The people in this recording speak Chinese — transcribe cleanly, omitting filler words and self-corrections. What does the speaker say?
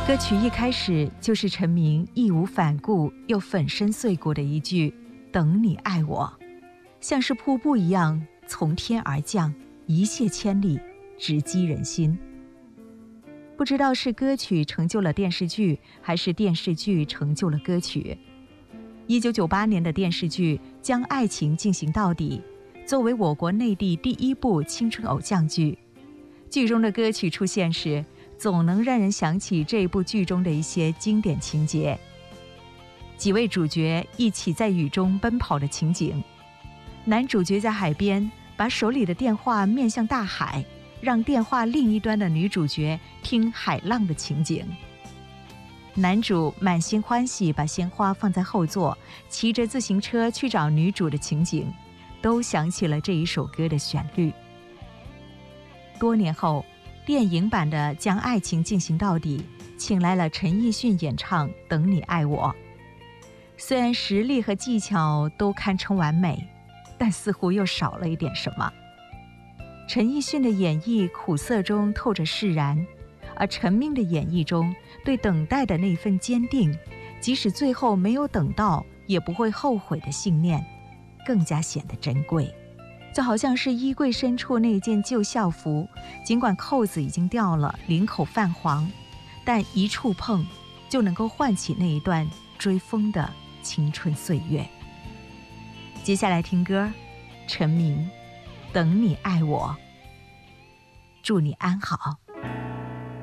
歌曲一开始就是陈明义无反顾又粉身碎骨的一句“等你爱我”，像是瀑布一样从天而降，一泻千里，直击人心。不知道是歌曲成就了电视剧，还是电视剧成就了歌曲。1998年的电视剧《将爱情进行到底》作为我国内地第一部青春偶像剧，剧中的歌曲出现时，总能让人想起这部剧中的一些经典情节。几位主角一起在雨中奔跑的情景，男主角在海边把手里的电话面向大海，让电话另一端的女主角听海浪的情景，男主满心欢喜把鲜花放在后座，骑着自行车去找女主的情景，都想起了这一首歌的旋律。多年后，电影版的《将爱情进行到底》请来了陈奕迅演唱《等你爱我》。虽然实力和技巧都堪称完美，但似乎又少了一点什么。陈奕迅的演绎苦涩中透着释然，而陈明的演绎中对等待的那份坚定，即使最后没有等到也不会后悔的信念，更加显得珍贵。就好像是衣柜深处那件旧校服，尽管扣子已经掉了，领口泛黄，但一触碰就能够唤起那一段追风的青春岁月。接下来听歌，陈明，等你爱我。祝你安好。